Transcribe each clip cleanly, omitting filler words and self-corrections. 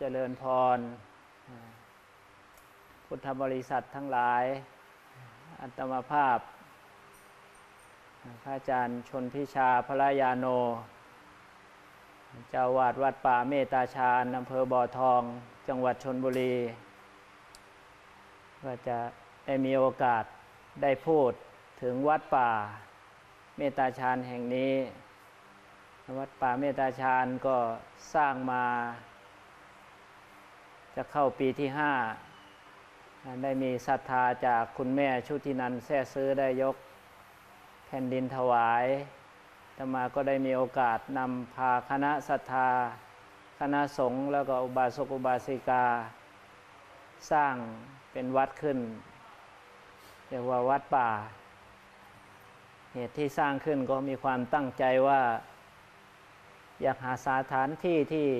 เจริญพรพุทธบริษัททั้งหลายอัตมาภาพพระอาจารย์ชนพิชาพระยาโนเจ้าวาดวัดป่าเมตตาฌานอำเภอบ่อทองจังหวัดชลบุรีก็จะได้มีโอกาสได้พูดถึงวัดป่าเมตตาฌานแห่งนี้วัดป่าเมตตาฌานก็สร้างมาจะเข้าปีที่5ได้มีศรัทธาจากคุณแม่ชุตินันท์แท้ซื้อได้ยกแผ่นดินถวายอาตมาก็ได้มีโอกาสนำพาคณะศรัทธาคณะสงฆ์แล้วก็อุบาสกอุบาสิกาสร้างเป็นวัดขึ้นเรียกว่าวัดป่าเหตุที่สร้างขึ้นก็มีความตั้งใจว่าอยากหาสถานที่ที่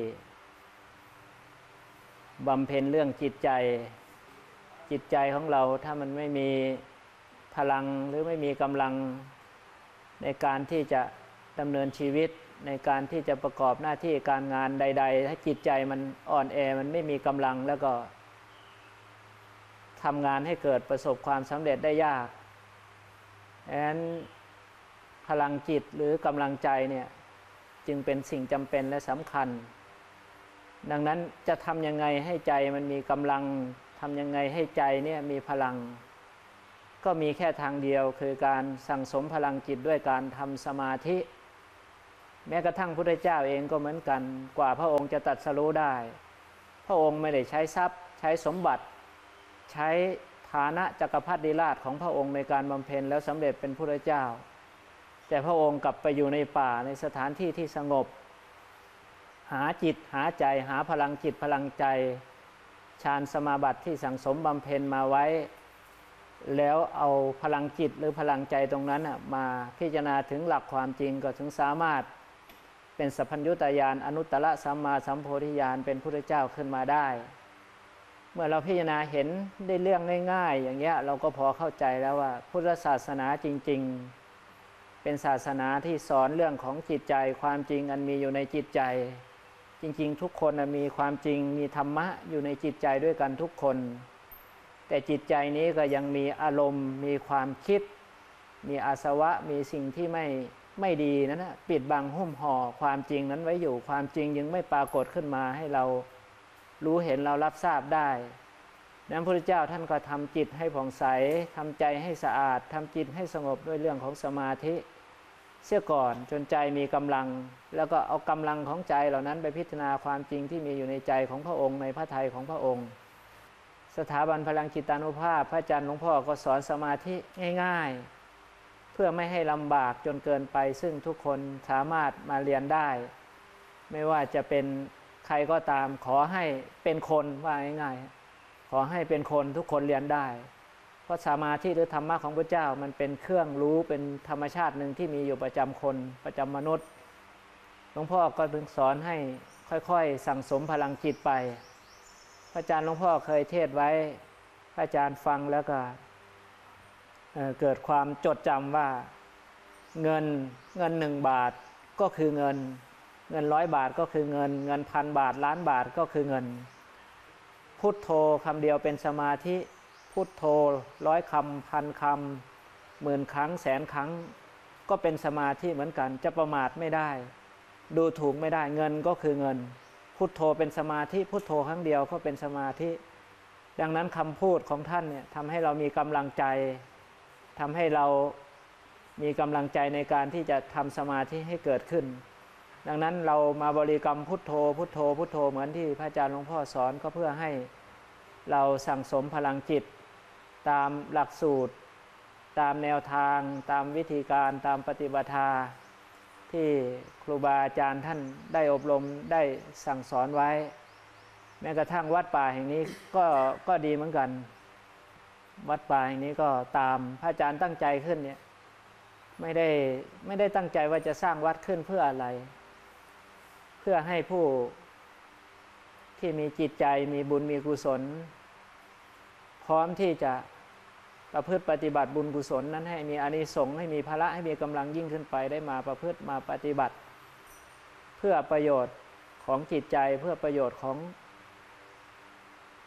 บำเพ็ญเรื่องจิตใจของเราถ้ามันไม่มีพลังหรือไม่มีกำลังในการที่จะดำเนินชีวิตในการที่จะประกอบหน้าที่การงานใดๆถ้าจิตใจมันอ่อนแอมันไม่มีกำลังแล้วก็ทำงานให้เกิดประสบความสำเร็จได้ยากดังนั้นพลังจิตหรือกำลังใจเนี่ยจึงเป็นสิ่งจำเป็นและสำคัญดังนั้นจะทำยังไงให้ใจมันมีกำลังทำยังไงให้ใจเนี่ยมีพลังก็มีแค่ทางเดียวคือการสั่งสมพลังจิตด้วยการทำสมาธิแม้กระทั่งพระพุทธเจ้าเองก็เหมือนกันกว่าพระองค์จะตรัสรู้ได้พระองค์ไม่ได้ใช้ทรัพย์ใช้สมบัติใช้ฐานะจักรพรรดิราชของพระองค์ในการบำเพ็ญแล้วสำเร็จเป็นพระพุทธเจ้าแต่พระองค์กลับไปอยู่ในป่าในสถานที่ที่สงบหาจิตหาใจหาพลังจิตพลังใจฌานสมาบัติที่สั่งสมบำเพ็ญมาไว้แล้วเอาพลังจิตหรือพลังใจตรงนั้นมาพิจารณาถึงหลักความจริงก็ถึงสามารถเป็นสัพพัญญุตญาณอนุตตรสัมมาสัมโพธิญาณเป็นพระพุทธเจ้าขึ้นมาได้เมื่อเราพิจารณาเห็นได้เรื่องง่ายๆอย่างเงี้ยเราก็พอเข้าใจแล้วว่าพุทธศาสนาจริงๆเป็นศาสนาที่สอนเรื่องของจิตใจความจริงอันมีอยู่ในจิตใจจริงๆทุกคนมีความจริงมีธรรมะอยู่ในจิตใจด้วยกันทุกคนแต่จิตใจนี้ก็ยังมีอารมณ์มีความคิดมีอาสวะมีสิ่งที่ไม่ดีนั้นนะปิดบังหุ้มห่อความจริงนั้นไว้อยู่ความจริงยังไม่ปรากฏขึ้นมาให้เรารู้เห็นเรารับทราบได้นั้นพระพุทธเจ้าท่านก็ทำจิตให้ผ่องใสทำใจให้สะอาดทำจิตให้สงบด้วยเรื่องของสมาธิเสียก่อนจนใจมีกำลังแล้วก็เอากำลังของใจเหล่านั้นไปพิจารณาความจริงที่มีอยู่ในใจของพระองค์ในพระทัยของพระองค์สถาบันพลังจิตานุภาพพระอาจารย์หลวงพ่อก็สอนสมาธิง่ายๆเพื่อไม่ให้ลำบากจนเกินไปซึ่งทุกคนสามารถมาเรียนได้ไม่ว่าจะเป็นใครก็ตามขอให้เป็นคนว่าง่ายๆขอให้เป็นคนทุกคนเรียนได้เพราะสมาธิหรือธรรมะของพระเจ้ามันเป็นเครื่องรู้เป็นธรรมชาติหนึ่งที่มีอยู่ประจำคนประจำมนุษย์หลวงพ่อก็ถึงสอนให้ค่อยๆสั่งสมพลังจิตไปพระอาจารย์หลวงพ่อเคยเทศไว้พระอาจารย์ฟังแล้วก็เกิดความจดจำว่าเงิน1 บาทก็คือเงิน100 บาทก็คือเงิน1,000 บาทล้านบาทก็คือเงินพุทโธคำเดียวเป็นสมาธิพุทโธ100 คำพันคำ10,000 ครั้งแสนครั้งก็เป็นสมาธิเหมือนกันจะประมาทไม่ได้ดูถูกไม่ได้เงินก็คือเงินพุทโธเป็นสมาธิพุทโธครั้งเดียวก็เป็นสมาธิดังนั้นคำพูดของท่านเนี่ยทำให้เรามีกำลังใจทำให้เรามีกำลังใจในการที่จะทำสมาธิให้เกิดขึ้นดังนั้นเรามาบริกรรมพุทโธพุทโธพุทโธเหมือนที่พระอาจารย์หลวงพ่อสอนก็เพื่อให้เราสั่งสมพลังจิตตามหลักสูตรตามแนวทางตามวิธีการตามปฏิบัติที่ครูบาอาจารย์ท่านได้อบรมได้สั่งสอนไว้แม้กระทั่งวัดป่าแห่งนี้ก็ดีเหมือนกันวัดป่าแห่งนี้ก็ตามพระอาจารย์ตั้งใจขึ้นเนี่ยไม่ได้ตั้งใจว่าจะสร้างวัดขึ้นเพื่ออะไรเพื่อให้ผู้ที่มีจิตใจมีบุญมีกุศลพร้อมที่จะประพฤติปฏิบัติบุญกุศลนั้นให้มีอานิสงส์ให้มีพละให้มีกำลังยิ่งขึ้นไปได้มาประพฤติมาปฏิบัติเพื่อประโยชน์ของจิตใจเพื่อประโยชน์ของ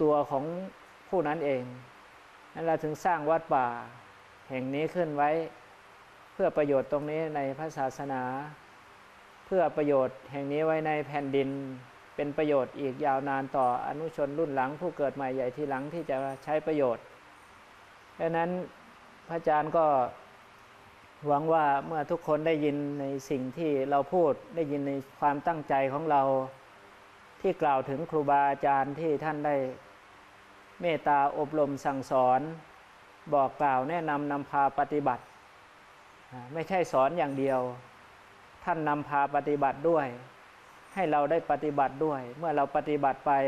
ตัวของผู้นั้นเองนั้นเราถึงสร้างวัดป่าแห่งนี้ขึ้นไว้เพื่อประโยชน์ตรงนี้ในพระศาสนาเพื่อประโยชน์แห่งนี้ไว้ในแผ่นดินเป็นประโยชน์อีกยาวนานต่ออนุชนรุ่นหลังผู้เกิดใหม่ใหญ่ทีหลังที่จะใช้ประโยชน์ดังนั้นพระอาจารย์ก็หวังว่าเมื่อทุกคนได้ยินในสิ่งที่เราพูดได้ยินในความตั้งใจของเราที่กล่าวถึงครูบาอาจารย์ที่ท่านได้เมตตาอบรมสั่งสอนบอกกล่าวแนะนำนำพาปฏิบัติไม่ใช่สอนอย่างเดียวท่านนำพาปฏิบัติด้วยให้เราได้ปฏิบัติด้วยเมื่อเราปฏิบัติไป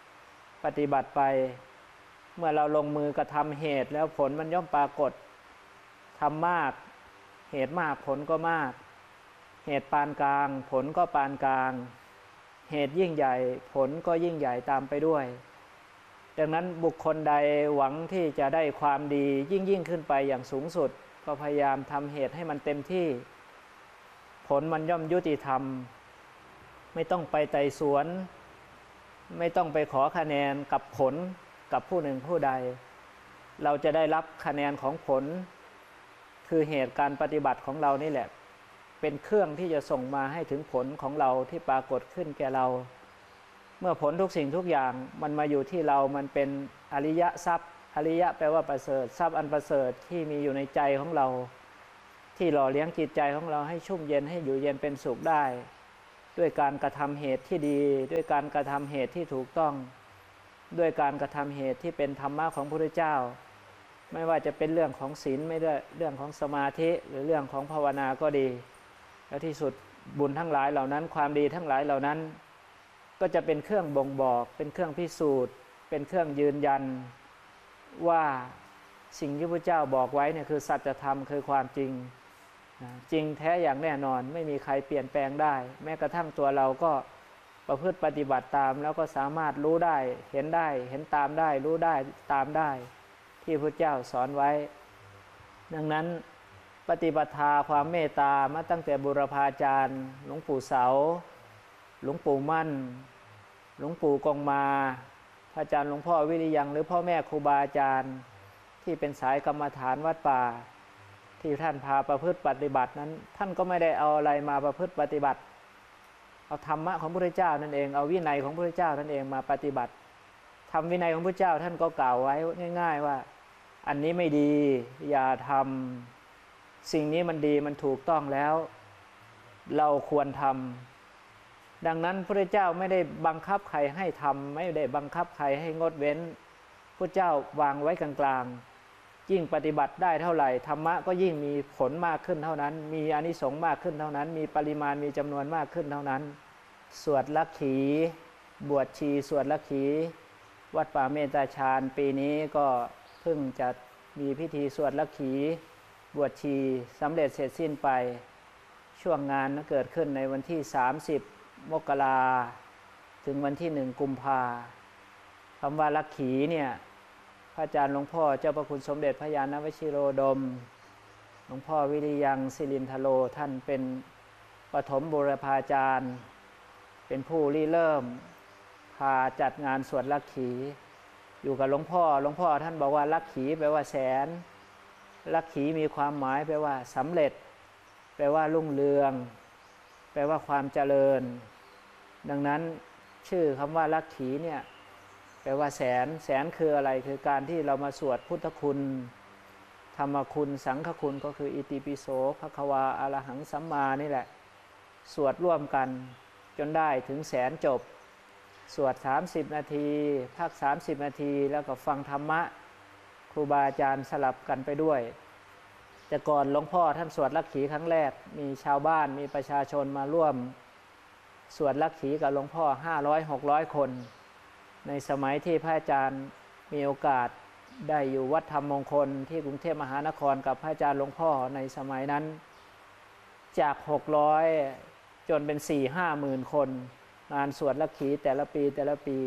เมื่อเราลงมือกระทำเหตุแล้วผลมันย่อมปรากฏทำมากเหตุมากผลก็มากเหตุปานกลางผลก็ปานกลางเหตุยิ่งใหญ่ผลก็ยิ่งใหญ่ตามไปด้วยดังนั้นบุคคลใดหวังที่จะได้ความดียิ่งขึ้นไปอย่างสูงสุดก็พยายามทำเหตุให้มันเต็มที่ผลมันย่อมยุติธรรมไม่ต้องไปไต่สวนไม่ต้องไปขอคะแนนกับผลกับผู้หนึ่งผู้ใดเราจะได้รับคะแนนของผลคือเหตุการปฏิบัติของเรานี่แหละเป็นเครื่องที่จะส่งมาให้ถึงผลของเราที่ปรากฏขึ้นแก่เราเมื่อผลทุกสิ่งทุกอย่างมันมาอยู่ที่เรามันเป็นอริยทรัพย์อริยะแปลว่าประเสริฐทรัพย์อันประเสริฐที่มีอยู่ในใจของเราที่หล่อเลี้ยงจิตใจของเราให้ชุ่มเย็นให้อยู่เย็นเป็นสุขได้ด้วยการกระทำเหตุที่ดีด้วยการกระทำเหตุที่ถูกต้องด้วยการกระทำเหตุที่เป็นธรรมะของพระพุทธเจ้าไม่ว่าจะเป็นเรื่องของศีลไม่ได้เรื่องของสมาธิหรือเรื่องของภาวนาก็ดีและที่สุดบุญทั้งหลายเหล่านั้นความดีทั้งหลายเหล่านั้นก็จะเป็นเครื่องบ่งบอกเป็นเครื่องพิสูจน์เป็นเครื่องยืนยันว่าสิ่งที่พระเจ้าบอกไว้เนี่ยคือสัจธรรมคือความจริงจริงแท้อย่างแน่นอนไม่มีใครเปลี่ยนแปลงได้แม้กระทั่งตัวเราก็ประพฤติปฏิบัติตามแล้วก็สามารถรู้ได้เห็นตามได้รู้ได้ตามได้ที่พระเจ้าสอนไว้ดังนั้นปฏิปทาความเมตตามาตั้งแต่บุรพาจารย์หลวงปู่เสาหลวงปู่มั่นหลวงปู่กงมาพระอาจารย์หลวงพ่อวิริยังหรือพ่อแม่ครูบาอาจารย์ที่เป็นสายกรรมฐานวัดป่าที่ท่านพาประพฤติปฏิบัตินั้นท่านก็ไม่ได้เอาอะไรมาประพฤติปฏิบัติเอาธรรมะของพระพุทธเจ้านั่นเองเอาวินัยของพระพุทธเจ้านั่นเองมาปฏิบัติทำวินัยของพระพุทธเจ้าท่านก็กล่าวไว้ง่ายๆว่าอันนี้ไม่ดีอย่าทำสิ่งนี้มันดีมันถูกต้องแล้วเราควรทำดังนั้นพระพุทธเจ้าไม่ได้บังคับใครให้ทำไม่ได้บังคับใครให้งดเว้นพระเจ้าวางไว้กลางๆยิ่งปฏิบัติได้เท่าไหร่ธรรมะก็ยิ่งมีผลมากขึ้นเท่านั้นมีอานิสงส์มากขึ้นเท่านั้นมีปริมาณมีจำนวนมากขึ้นเท่านั้นสวดลักขีบวชชีสวดลักขีวัดป่าเมตตาฌานปีนี้ก็เพิ่งจะมีพิธีสวดลักขีบวชชีสำเร็จเสร็จสิ้นไปช่วงงานเกิดขึ้นในวันที่30 มกราถึงวันที่1 กุมภาคำว่าลักขีเนี่ยพระอาจารย์หลวงพ่อเจ้าพระคุณสมเด็จพระญาณวชิโรดมหลวงพ่อวิริยังศิรินทโลท่านเป็นปฐมบูรพาจารย์เป็นผู้ริเริ่มพาจัดงานสวดลักขีอยู่กับหลวงพ่อท่านบอกว่าลักขีแปลว่าแสนลักขีมีความหมายแปลว่าสำเร็จแปลว่ารุ่งเรืองแปลว่าความเจริญดังนั้นชื่อคำว่าลักขีเนี่ยแปลว่าแสนคืออะไรคือการที่เรามาสวดพุทธคุณธรรมคุณสังฆคุณก็คืออิติปิโสภควาอรหังสัมมานี่แหละสวดร่วมกันจนได้ถึงแสนจบสวด30 นาทีพัก30 นาทีแล้วก็ฟังธรรมะครูบาอาจารย์สลับกันไปด้วยแต่ก่อนหลวงพ่อท่านสวดลักขีครั้งแรกมีชาวบ้านมีประชาชนมาร่วมสวดลักขีกับหลวงพ่อ500-600 คนในสมัยที่พระอาจารย์มีโอกาสได้อยู่วัดธรรมมงคลที่กรุงเทพมหานครกับพระอาจารย์หลวงพ่อในสมัยนั้นจาก600จนเป็น 4-5 หมื่นคนงานสวดลักขีแต่ละปี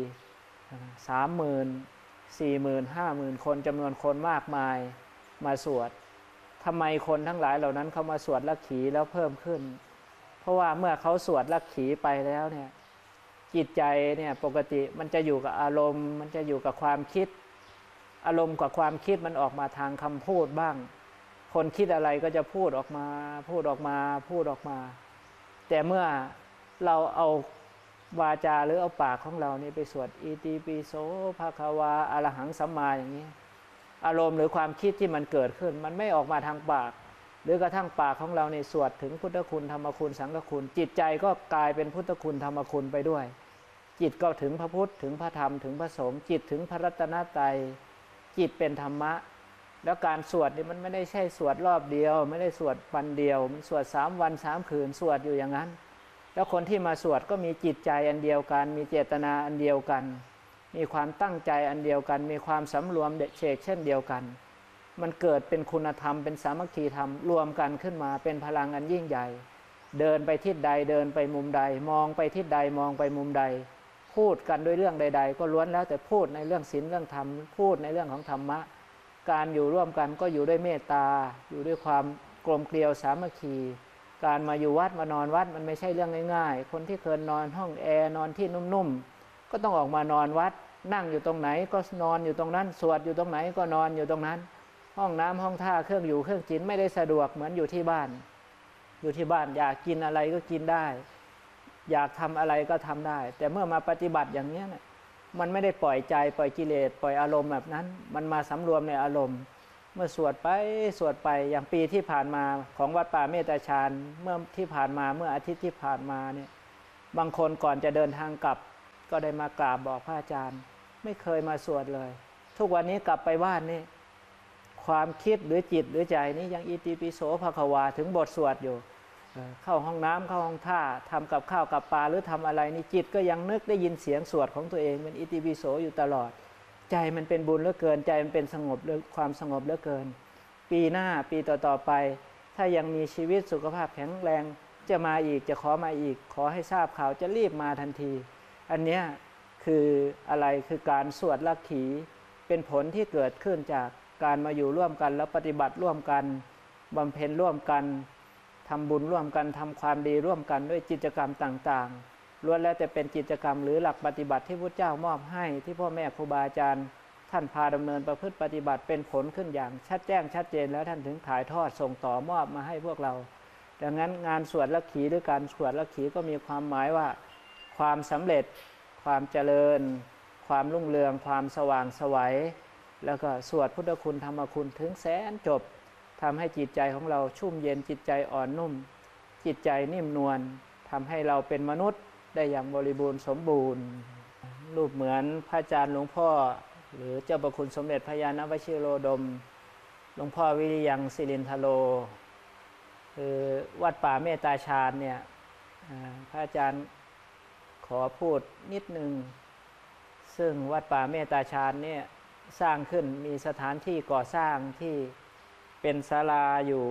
30,000 40,000 50,000 คนจำนวนคนมากมายมาสวดทำไมคนทั้งหลายเหล่านั้นเขามาสวดลักขีแล้วเพิ่มขึ้นเพราะว่าเมื่อเขาสวดลักขีไปแล้วเนี่ยจิตใจเนี่ยปกติมันจะอยู่กับอารมณ์มันจะอยู่กับความคิดอารมณ์กับความคิดมันออกมาทางคำพูดบ้างคนคิดอะไรก็จะพูดออกมาพูดออกมาพูดออกมาแต่เมื่อเราเอาวาจาหรือเอาปากของเรานี่ไปสวดอิติปิโสภควาอรหังสัมมาอย่างนี้อารมณ์หรือความคิดที่มันเกิดขึ้นมันไม่ออกมาทางปากหรือกระทั่งปากของเราในสวดถึงพุทธคุณธรรมคุณสังฆคุณจิตใจก็กลายเป็นพุทธคุณธรรมคุณไปด้วยจิตก็ถึงพระพุทธถึงพระธรรมถึงพระสงฆ์จิตถึงพระรัตนตรัยจิตเป็นธรรมะแล้วการสวดนี่มันไม่ได้ใช่สวดรอบเดียวไม่ได้สวดวันเดียวมันสวด3 วัน3 คืนสวดอยู่อย่างนั้นแล้วคนที่มาสวดก็มีจิตใจอันเดียวกันมีเจตนาอันเดียวกันมีความตั้งใจอันเดียวกันมีความสำรวมเฉกเช่นเดียวกันมันเกิดเป็นคุณธรรมเป็นสามัคคีธรรมรวมกันขึ้นมาเป็นพลังอันยิ่งใหญ่เดินไปทิศใดเดินไปมุมใดมองไปทิศใดมองไปมุมใดพูดกันด้วยเรื่องใดๆก็ล้วนแล้วแต่พูดในเรื่องศีลเรื่องธรรมพูดในเรื่องของธรรมะการอยู่ร่วมกันก็อยู่ด้วยเมตตาอยู่ด้วยความกลมเกลียวสามัคคีการมาอยู่วัดมานอนวัดมันไม่ใช่เรื่องง่ายๆคนที่เคยนอนห้องแอร์นอนที่นุ่มๆก็ต้องออกมานอนวัดนั่งอยู่ตรงไหนก็นอนอยู่ตรงนั้นสวดอยู่ตรงไหนก็นอนอยู่ตรงนั้นห้องน้ำห้องท่าเครื่องอยู่เครื่องกินไม่ได้สะดวกเหมือนอยู่ที่บ้านอยู่ที่บ้านอยากกินอะไรก็กินได้อยากทำอะไรก็ทำได้แต่เมื่อมาปฏิบัติอย่างนี้เนี่ยมันไม่ได้ปล่อยใจปล่อยกิเลสปล่อยอารมณ์แบบนั้นมันมาสำรวมในอารมณ์เมื่อสวดไปอย่างปีที่ผ่านมาของวัดป่าเมตตาฌานเมื่อที่ผ่านมาเมื่ออาทิตย์ที่ผ่านมาเนี่ยบางคนก่อนจะเดินทางกลับก็ได้มากราบบอกพระอาจารย์ไม่เคยมาสวดเลยทุกวันนี้กลับไปบ้านนี่ความคิดหรือจิตหรือใจนี้ยังอิติปิโสภควาถึงบทสวดอยู่เข้าห้องน้ำเข้าห้องท่าทำกับข้าวกับปลาหรือทำอะไรนี่จิตก็ยังนึกได้ยินเสียงสวดของตัวเองเป็นอิติปิโสอยู่ตลอดใจมันเป็นบุญเหลือเกินใจมันเป็นสงบหรือความสงบเหลือเกินปีหน้าปีต่อไปถ้ายังมีชีวิตสุขภาพแข็งแรงจะมาอีกจะขอมาอีกขอให้ทราบข่าวจะรีบมาทันทีอันเนี้ยคืออะไรคือการสวดลักขีเป็นผลที่เกิดขึ้นจากการมาอยู่ร่วมกันแล้วปฏิบัติร่วมกันบำเพ็ญร่วมกันทำบุญร่วมกันทำความดีร่วมกันด้วยกิจกรรมต่างๆล้วนแล้วแต่เป็นกิจกรรมหรือหลักปฏิบัติที่พระเจ้ามอบให้ที่พ่อแม่ครูบาอาจารย์ท่านพาดำเนินประพฤติปฏิบัติเป็นผลขึ้นอย่างชัดแจ้งชัดเจนแล้วท่านถึงถ่ายทอดส่งต่อมอบมาให้พวกเราดังนั้นงานสวดลักขีหรือการสวดลักขีก็มีความหมายว่าความสำเร็จความเจริญความรุ่งเรืองความสว่างไสวแล้วก็สวดพุทธคุณธรรมคุณถึงแสนจบทำให้จิตใจของเราชุ่มเย็นจิตใจอ่อนนุ่มจิตใจนิ่มนวลทำให้เราเป็นมนุษย์ได้อย่างบริบูรณ์สมบูรณ์รูปเหมือนพระอาจารย์หลวงพ่อหรือเจ้าประคุณสมเด็จพระญาณวชิโรดมหลวงพ่อวิริยังสิรินทโลคือวัดป่าเมตตาฌานเนี่ยพระอาจารย์ขอพูดนิดนึงซึ่งวัดป่าเมตตาฌานเนี่ยสร้างขึ้นมีสถานที่ก่อสร้างที่เป็นศาลาอยู่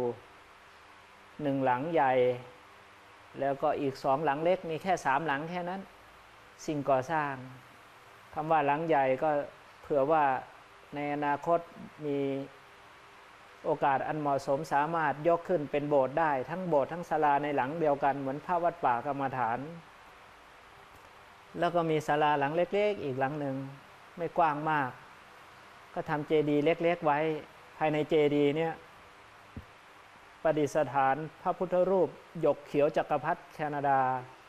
1 หลังใหญ่แล้วก็อีก2 หลังเล็กมีแค่3 หลังแค่นั้นสิ่งก่อสร้างคำว่าหลังใหญ่ก็เผื่อว่าในอนาคตมีโอกาสอันเหมาะสมสามารถยกขึ้นเป็นโบสถ์ได้ทั้งโบสถ์ทั้งศาลาในหลังเดียวกันเหมือนพระวัดป่ากรรมฐานแล้วก็มีศาลาหลังเล็กๆอีกหลังหนึ่งไม่กว้างมากก็ทำเจดีย์เล็กๆไว้ภายในเจดีย์เนี่ยประดิษฐานพระพุทธรูปหยกเขียวจักรพรรดิแคนาดา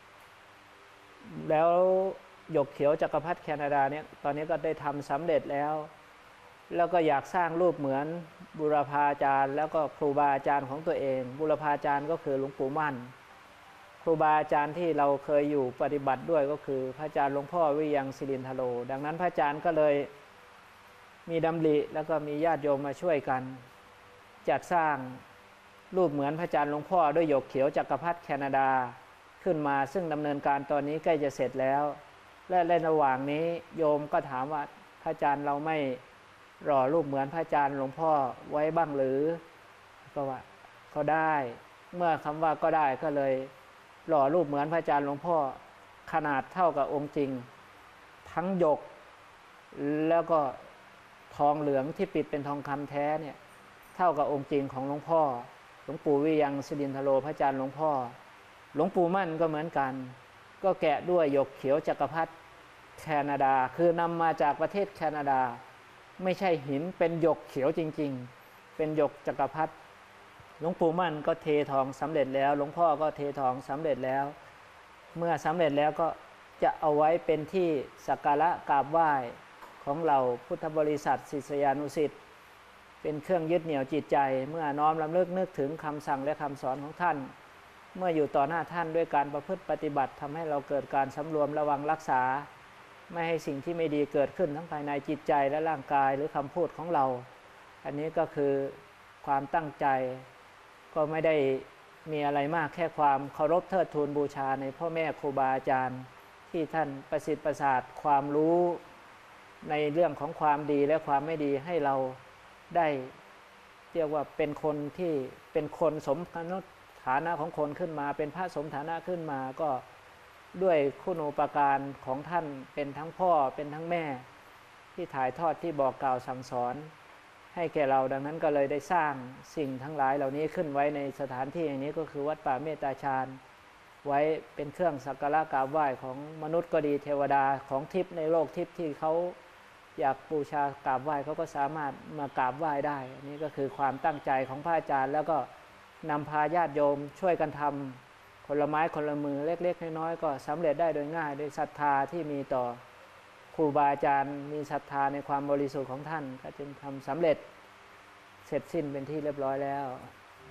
แล้วหยกเขียวจักรพรรดิแคนาดาเนี่ยตอนนี้ก็ได้ทำสำเร็จแล้วก็อยากสร้างรูปเหมือนบุรพาจารย์แล้วก็ครูบาอาจารย์ของตัวเองบุรพาจารย์ก็คือหลวงปู่มั่นครูบาอาจารย์ที่เราเคยอยู่ปฏิบัติด้วยก็คือพระอาจารย์หลวงพ่อวิริยังสิรินทโลดังนั้นพระอาจารย์ก็เลยมีดำริแล้วก็มีญาติโยมมาช่วยกันจัดสร้างรูปเหมือนพระอาจารย์หลวงพ่อด้วยหยกเขียวจักรพรรดิแคนาดาขึ้นมาซึ่งดำเนินการตอนนี้ใกล้จะเสร็จแล้วและในระหว่างนี้โยมก็ถามว่าพระอาจารย์เราไม่หล่อรูปเหมือนพระอาจารย์หลวงพ่อไว้บ้างหรือก็ว่าก็ได้เมื่อคำว่าก็ได้ก็เลยหล่อรูปเหมือนพระอาจารย์หลวงพ่อขนาดเท่ากับองค์จริงทั้งหยกแล้วก็ทองเหลืองที่ปิดเป็นทองคำแท้เนี่ยเท่ากับองค์จริงของหลวงพ่อหลวงปู่วิริยังสิรินทโลพระอาจารย์หลวงพ่อหลวงปู่มั่นก็เหมือนกันก็แกะด้วยหยกเขียวจักรพรรดิแคนาดาคือนำมาจากประเทศแคนาดาไม่ใช่หินเป็นหยกเขียวจริงๆเป็นหยกจักรพรรดิหลวงปู่มั่นก็เททองสำเร็จแล้วหลวงพ่อก็เททองสำเร็จแล้วเมื่อสำเร็จแล้วก็จะเอาไว้เป็นที่สักการะกราบไหว้ของเราพุทธบริษัทศิษยานุศิษย์เป็นเครื่องยึดเหนี่ยวจิตใจเมื่อน้อมรำลึกนึกถึงคำสั่งและคำสอนของท่านเมื่ออยู่ต่อหน้าท่านด้วยการประพฤติปฏิบัติทำให้เราเกิดการสำรวมระวังรักษาไม่ให้สิ่งที่ไม่ดีเกิดขึ้นทั้งภายในจิตใจและร่างกายหรือคำพูดของเราอันนี้ก็คือความตั้งใจก็ไม่ได้มีอะไรมากแค่ความเคารพเทิดทูนบูชาในพ่อแม่ครูบาอาจารย์ที่ท่านประสิทธิ์ประสาทความรู้ในเรื่องของความดีและความไม่ดีให้เราได้เรียกว่าเป็นคนที่เป็นคนสมฐานะของคนขึ้นมาเป็นพระสมฐานะขึ้นมาก็ด้วยคุณูปการของท่านเป็นทั้งพ่อเป็นทั้งแม่ที่ถ่ายทอดที่บอกกล่าวสั่งสอนให้แก่เราดังนั้นก็เลยได้สร้างสิ่งทั้งหลายเหล่านี้ขึ้นไว้ในสถานที่อย่างนี้ก็คือวัดป่าเมตตาฌานไว้เป็นเครื่องสักการะกราบไหว้ของมนุษย์ก็ดีเทวดาของทิพย์ในโลกทิพย์ที่เขาอยากบูชากราบไหว้เขาก็สามารถมากราบไหว้ได้อันนี้ก็คือความตั้งใจของพระอาจารย์แล้วก็นำพาญาติโยมช่วยกันทำคนละไม้คนละมือเล็กๆน้อยๆก็สำเร็จได้โดยง่ายด้วยศรัทธาที่มีต่อครูบาอาจารย์มีศรัทธาในความบริสุทธิ์ของท่านก็จึงทำสำเร็จเสร็จสิ้นเป็นที่เรียบร้อยแล้ว